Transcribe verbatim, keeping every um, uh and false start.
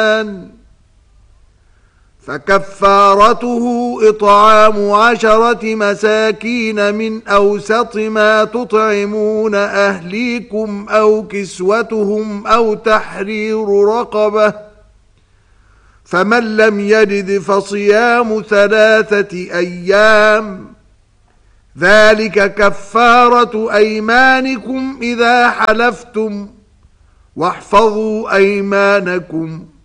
فكفارته إطعام عشرة مساكين من أوسط ما تطعمون أهليكم أو كسوتهم أو تحرير رقبة، فمن لم يجد فصيام ثلاثة أيام، ذلك كفارة أيمانكم إذا حلفتم، واحفظوا أيمانكم